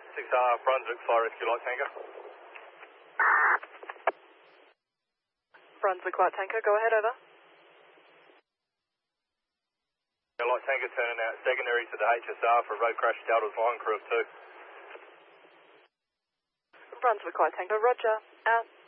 6R, Brunswick, Fire Rescue Light Tanker. Brunswick Light Tanker, go ahead, over. Light Tanker turning out secondary to the HSR for road crash Delta's line crew of 2. Brunswick Light Tanker, roger, out.